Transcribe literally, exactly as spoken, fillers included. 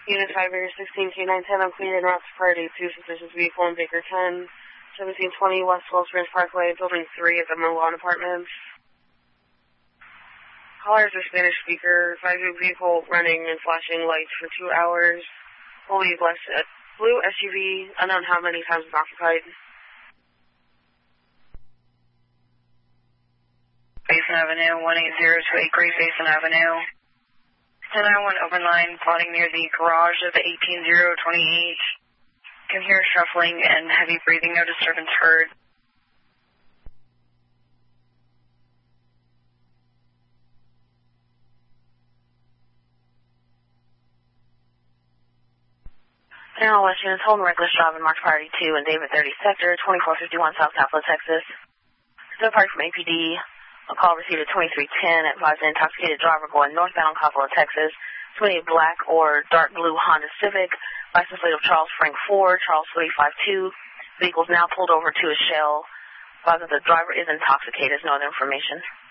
Unit Fiber sixteen K nine ten, I'm clear and route to priority two, suspicious vehicle in Baker ten, seventeen twenty West Wells Ranch Parkway, building three at the Milan Apartments. Callers are Spanish speaker, five vehicle running and flashing lights for two hours. Fully blessed at blue S U V, unknown how many times it's occupied. Basin Avenue, one eight zero two eight Great Basin Avenue. ten nine one open line, plotting near the garage of the eighteen zero twenty-eight. Can hear shuffling and heavy breathing, no disturbance heard. Now, West units holding reckless driving, marked priority two in David thirty sector, twenty-four fifty-one South Capitol, Texas. So party from A P D. A call received at twenty-three ten, advised an intoxicated driver going northbound Capitol, Texas, twenty-eight black or dark blue Honda Civic, license plate of Charles Frank Ford, Charles three five two. Vehicles now pulled over to a shell. Advised that the driver is intoxicated, no other information.